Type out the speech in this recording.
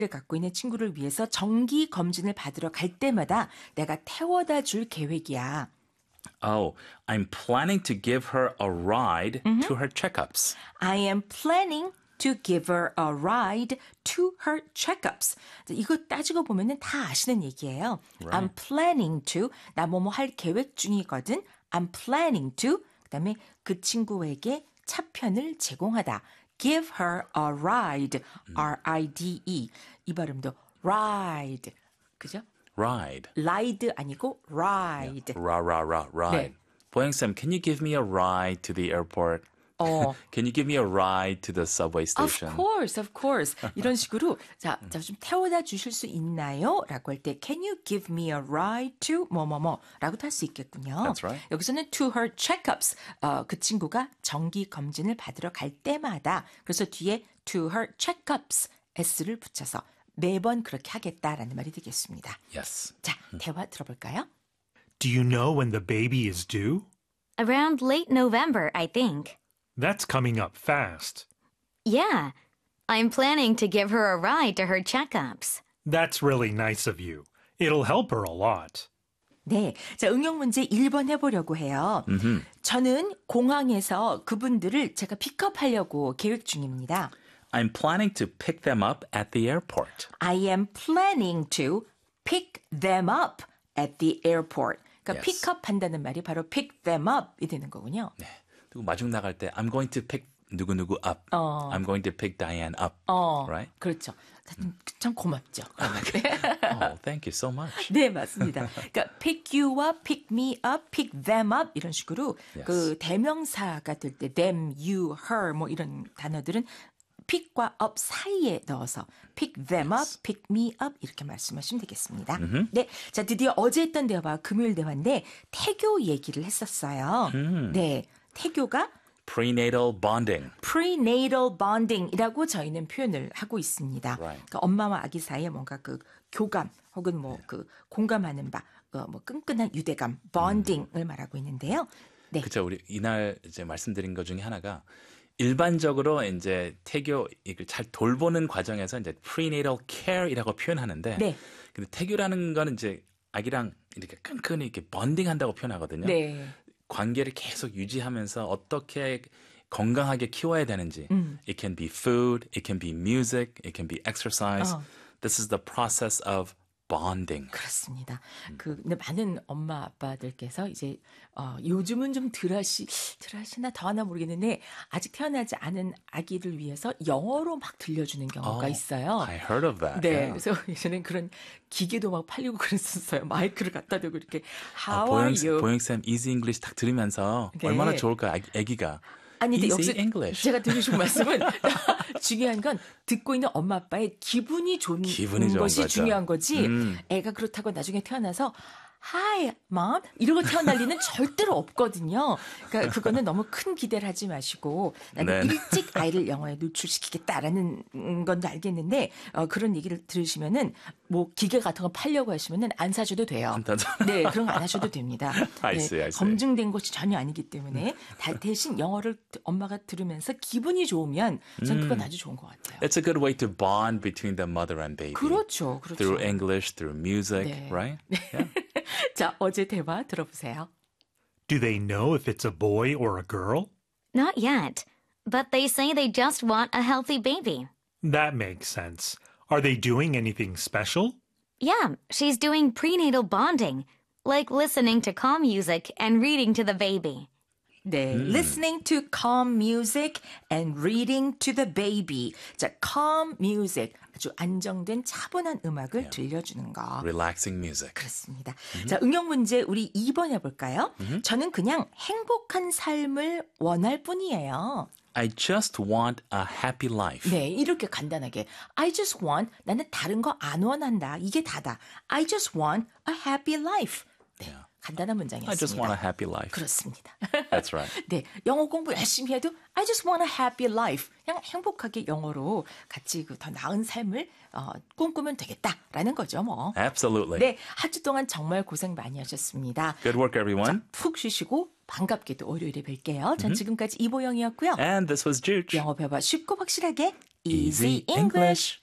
를 갖고 있는 친구를 위해서 정기 검진을 받으러 갈 때마다 내가 태워다 줄 계획이야. Oh, I'm planning to give her a ride to her checkups. I am planning to give her a ride to her checkups. 이거 따지고 보면은 다 아시는 얘기예요. Right. I'm planning to, 나 뭐뭐 할 계획 중이거든. I'm planning to, 그다음에 그 친구에게 차편을 제공하다. Give her a ride, R-I-D-E. 이 발음도 ride, 그죠? Ride. ride 아니고 ride. Ride. 네. 보영쌤, can you give me a ride to the airport? Can you give me a ride to the subway station? Of course. 이런 식으로 자, 좀 태워다 주실 수 있나요? 라고 할 때 Can you give me a ride to 뭐뭐뭐 라고도 할 수 있겠군요. That's right. 여기서는 to her checkups. 그 친구가 정기 검진을 받으러 갈 때마다 그래서 뒤에 to her checkups s를 붙여서 매번 그렇게 하겠다라는 말이 되겠습니다. Yes. 자, 대화 들어볼까요? Do you know when the baby is due? Around late November, I think. That's coming up fast. Yeah. I'm planning to give her a ride to her checkups. That's really nice of you. It'll help her a lot. 네. 자, 응용 문제 1번 해보려고 해요. 저는 공항에서 그분들을 제가 픽업하려고 계획 중입니다. I'm planning to pick them up at the airport. I am planning to pick them up at the airport. 그러니까 Yes. 픽업한다는 말이 바로 pick them up이 되는 거군요. 네. 그리고 마중 나갈 때 I'm going to pick 누구누구 up. I'm going to pick Diane up. Right? 그렇죠. 참 고맙죠. Oh, thank you so much. 네, 맞습니다. 그러니까 pick you up, pick me up, pick them up 이런 식으로 Yes. 그 대명사가 될 때 them, you, her 뭐 이런 단어들은 pick과 up 사이에 넣어서 pick them up, pick me up 이렇게 말씀하시면 되겠습니다. 네, 자 드디어 어제 했던 대화와 금요일 대화인데 태교 얘기를 했었어요. 네, 태교가 Prenatal bonding. prenatal bonding이라고 저희는 표현을 하고 있습니다. Right. 그러니까 엄마와 아기 사이에 뭔가 그 교감 혹은 뭐 그 공감하는 바, 뭐 끈끈한 유대감, bonding을 말하고 있는데요. 네, 그렇죠. 우리 이날 이제 말씀드린 것 중에 하나가 일반적으로 이제 태교 이걸 잘 돌보는 과정에서 이제 prenatal care이라고 표현하는데, 네. 근데 태교라는 거는 이제 아기랑 이렇게 끈끈이 이렇게 번딩한다고 표현하거든요. 네. 관계를 계속 유지하면서 어떻게 건강하게 키워야 되는지. It can be food, it can be music, it can be exercise. This is the process of bonding. 그렇습니다. 근데 많은 엄마 아빠들께서 이제 요즘은 좀 덜하시나 더 하나 모르겠는데 아직 태어나지 않은 아기를 위해서 영어로 막 들려주는 경우가 있어요. I heard of that. 네, Yeah. 그래서 예전엔 그런 기계도 막 팔리고 그랬었어요. 마이크를 갖다 대고 이렇게 How are you? 보영쌤 Easy English 딱 들으면서 네. 얼마나 좋을까 아기가. 아니, 근데 Easy 여기서 English. 제가 드리고 싶은 말씀은 중요한 건 듣고 있는 엄마 아빠의 기분이 좋은 기분이 좋은 것이 거죠. 중요한 거지. 애가 그렇다고 나중에 태어나서 Hi, mom. 이러고 태어날 리는 절대로 없거든요. 그러니까 그거는 너무 큰 기대를 하지 마시고 나는 네. 일찍 아이를 영어에 노출시키겠다라는 건 알겠는데 그런 얘기를 들으시면은 뭐 기계 같은 거 팔려고 하시면은 안 사셔도 돼요. 네, 그런 거 안 하셔도 됩니다. I see. 검증된 것이 전혀 아니기 때문에 대신 영어를 엄마가 들으면서 기분이 좋으면 전 그건 아주 좋은 것 같아요. It's a good way to bond between the mother and baby. 그렇죠, 그렇죠. Through English, through music, 네. right? 자, 어제 대화 들어보세요. Do they know if it's a boy or a girl? Not yet. But they say they just want a healthy baby. That makes sense. Are they doing anything special? Yeah, she's doing prenatal bonding, like listening to calm music and reading to the baby. 네, listening to calm music and reading to the baby. 자, calm music, 아주 안정된 차분한 음악을 들려주는 거. Relaxing music. 그렇습니다. 자, 응용 문제 우리 2번 해볼까요? 저는 그냥 행복한 삶을 원할 뿐이에요. I just want a happy life. 네, 이렇게 간단하게 I just want, 나는 다른 거 안 원한다. 이게 다다. I just want a happy life. 네, 간단한 문장이었습니다. I just want a happy life. 그렇습니다. That's right. 네, 영어 공부 열심히 해도 I just want a happy life. 그냥 행복하게 영어로 같이 그 더 나은 삶을 꿈꾸면 되겠다라는 거죠, 뭐. Absolutely. 네, 한 주 동안 정말 고생 많이 하셨습니다. Good work, everyone. 푹 쉬시고 반갑게도 월요일에 뵐게요. 전 지금까지 이보영이었고요. And this was Juge. 영어 배워 쉽고 확실하게 Easy Easy English.